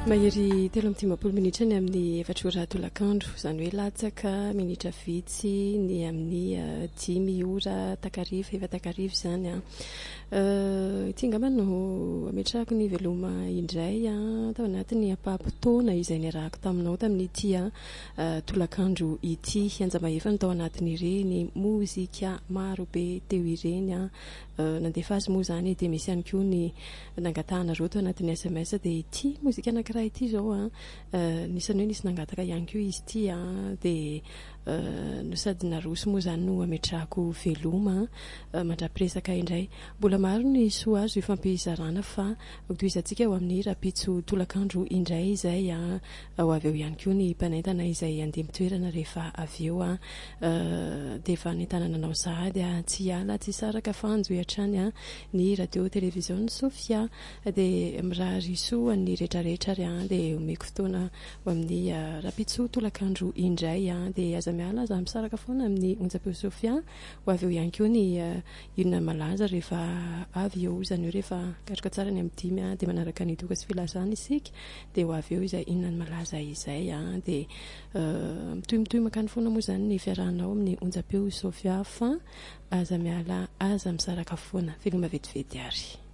mahery 3 minitra ny amin'ny efatra ora tolakandro izany hoe latsaka minitra vitsy ny amin'ny 10 ora takariva efa takariva izany ity angamba no ametrahako ny veloma indray tao anatin'ny ampapitaona izay niarahako taminao tamin'ity tolakandro ity anjamahefa no tao anatin'ireny mozika maro be teo ireny nandefa azy moa zany dia misy ihany koa ny nangatahana roa tao anatin'ny SMS dia ity mozika anankiray ity zao nisany hoe nisy nangataka ihany koa izy ity dia no sady naroso moa zany no ametrahako veloma mandrapiresaka indray mbola maro ny soa azo ifampizarana fa toizantsika eo amin'ny rapitso tolakandro indray izay ao avy eo ihany koa ny mpanentana izay andimy toerana rehefa avy eo dia efa nentanana anao sahady tsy ala tsy saraka fanjo hatrany ny radio television Sofia dia miraharisoa ny rehetrarehetra ary dia omeko fotoana ho amin'ny rapitso tolakandro indray dia aza miala aza misaraka foana amin'ny onjapeo Sofia ho avy eo ihany koa ny inona malaza rehefa avy eo izany hoe rehefa katroka tsara ny amin'ny 10 dia manaraka ny doka sy filazana isika dia ho avy eo izay inona ny malaza izay dia mitoy makany foana moa zany ny fiarahanao amin'ny onjapeo Sofia fa aza miala aza misaraka foana veloma vetivety ary